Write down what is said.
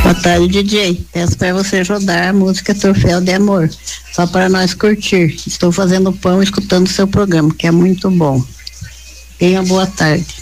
Boa tarde, DJ. Peço para você rodar a música Troféu de Amor, só para nós curtir. Estou fazendo pão escutando seu programa, que é muito bom. Tenha boa tarde.